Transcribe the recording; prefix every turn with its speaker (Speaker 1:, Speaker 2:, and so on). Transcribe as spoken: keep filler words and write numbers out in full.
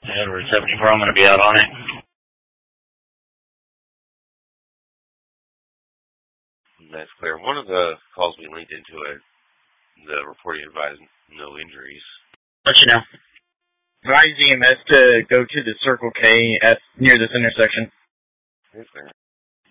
Speaker 1: Edward seventy-four, I'm going to be out on it.
Speaker 2: That's clear. One of the calls we linked into it, the reporting advised no injuries.
Speaker 1: Let you know. Advise E M S to go to the Circle K at near this intersection.
Speaker 2: That's clear.